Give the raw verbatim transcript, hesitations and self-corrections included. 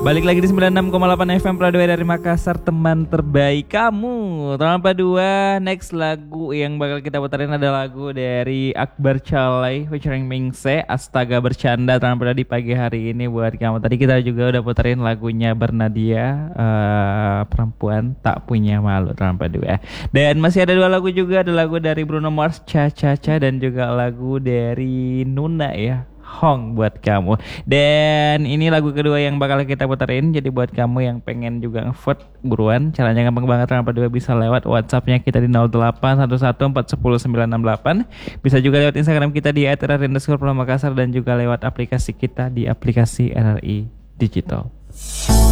Balik lagi di sembilan puluh enam koma delapan F M Prado dari Makassar, teman terbaik kamu. Tanpa dua, next lagu yang bakal kita puterin ada lagu dari Akbar Calay featuring Mingse, Astaga Bercanda. Tanpa di pagi hari ini buat kamu. Tadi kita juga udah puterin lagunya Bernadia, uh, Perempuan Tak Punya Malu, tanpa dua. Dan masih ada dua lagu juga, ada lagu dari Bruno Mars, Cha Cha Cha, dan juga lagu dari Nuna ya, Hong buat kamu. Dan ini lagu kedua yang bakal kita puterin. Jadi buat kamu yang pengen juga nge-vote buruan, caranya gampang banget. Tanpa dua bisa lewat WhatsAppnya kita di nol delapan satu satu empat nol nol sembilan enam delapan. Bisa juga lewat Instagram kita di et r r i underscore Pulau Makassar, dan juga lewat aplikasi kita di aplikasi R R I Digital.